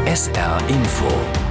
SR Info.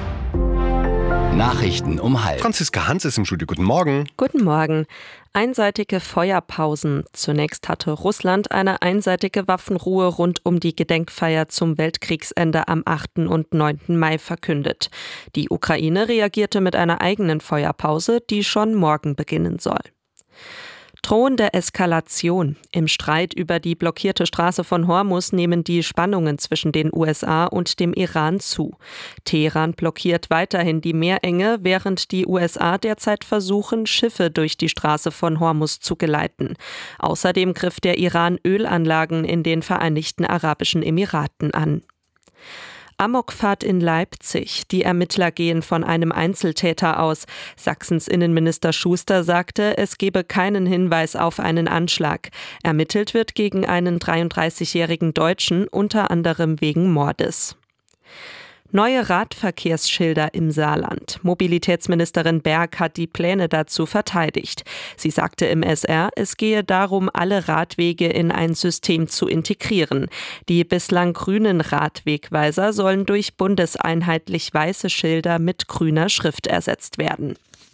Nachrichten um 12:30. Franziska Hans ist im Studio. Guten Morgen. Guten Morgen. Einseitige Feuerpausen. Zunächst hatte Russland eine einseitige Waffenruhe rund um die Gedenkfeier zum Weltkriegsende am 8. und 9. Mai verkündet. Die Ukraine reagierte mit einer eigenen Feuerpause, die schon morgen beginnen soll. Drohende Eskalation. Im Streit über die blockierte Straße von Hormuz nehmen die Spannungen zwischen den USA und dem Iran zu. Teheran blockiert weiterhin die Meerenge, während die USA derzeit versuchen, Schiffe durch die Straße von Hormuz zu geleiten. Außerdem griff der Iran Ölanlagen in den Vereinigten Arabischen Emiraten an. Amokfahrt in Leipzig. Die Ermittler gehen von einem Einzeltäter aus. Sachsens Innenminister Schuster sagte, es gebe keinen Hinweis auf einen Anschlag. Ermittelt wird gegen einen 33-jährigen Deutschen, unter anderem wegen Mordes. Neue Radverkehrsschilder im Saarland. Mobilitätsministerin Berg hat die Pläne dazu verteidigt. Sie sagte im SR, es gehe darum, alle Radwege in ein System zu integrieren. Die bislang grünen Radwegweiser sollen durch bundeseinheitlich weiße Schilder mit grüner Schrift ersetzt werden.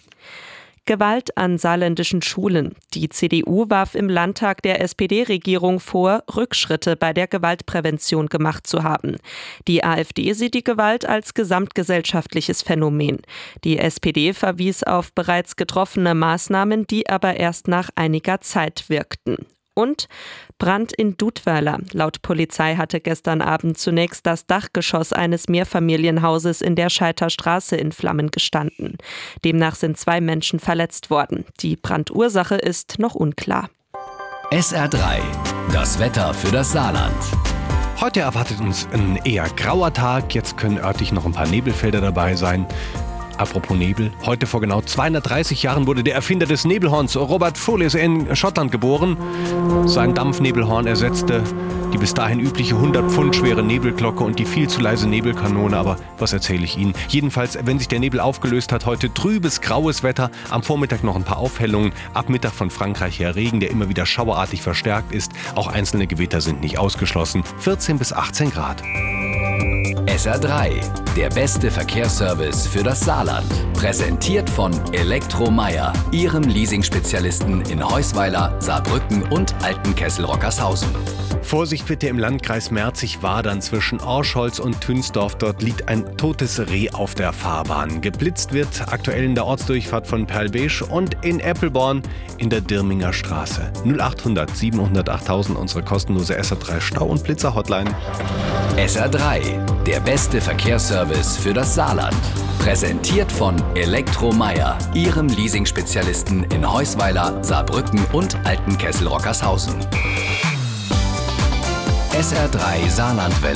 Gewalt an saarländischen Schulen. Die CDU warf im Landtag der SPD-Regierung vor, Rückschritte bei der Gewaltprävention gemacht zu haben. Die AfD sieht die Gewalt als gesamtgesellschaftliches Phänomen. Die SPD verwies auf bereits getroffene Maßnahmen, die aber erst nach einiger Zeit wirkten. Und Brand in Dudweiler. Laut Polizei hatte gestern Abend zunächst das Dachgeschoss eines Mehrfamilienhauses in der Scheiter Straße in Flammen gestanden. Demnach sind 2 Menschen verletzt worden. Die Brandursache ist noch unklar. SR3, das Wetter für das Saarland. Heute erwartet uns ein eher grauer Tag. Jetzt können örtlich noch ein paar Nebelfelder dabei sein. Apropos Nebel, heute vor genau 230 Jahren wurde der Erfinder des Nebelhorns, Robert Follis, in Schottland geboren. Sein Dampfnebelhorn ersetzte die bis dahin übliche 100 Pfund schwere Nebelglocke und die viel zu leise Nebelkanone. Aber was erzähle ich Ihnen? Jedenfalls, wenn sich der Nebel aufgelöst hat, heute trübes, graues Wetter. Am Vormittag noch ein paar Aufhellungen. Ab Mittag von Frankreich her Regen, der immer wieder schauerartig verstärkt ist. Auch einzelne Gewitter sind nicht ausgeschlossen. 14 bis 18 Grad. SR3, der beste Verkehrsservice für das Saarland. Präsentiert von Elektromeyer, Ihrem Leasing-Spezialisten in Heusweiler, Saarbrücken und Altenkessel-Rockershausen. Vorsicht bitte im Landkreis Merzig-Wadern zwischen Orscholz und Tünsdorf. Dort liegt ein totes Reh auf der Fahrbahn. Geblitzt wird aktuell in der Ortsdurchfahrt von Perlbesch und in Eppelborn in der Dirminger Straße. 0800 700 8000, unsere kostenlose SR3 Stau- und Blitzer-Hotline. SR3, der beste Verkehrsservice für das Saarland. Präsentiert von Elektromeyer, Ihrem Leasing-Spezialisten in Heusweiler, Saarbrücken und Altenkessel-Rockershausen. SR3 Saarlandwelle.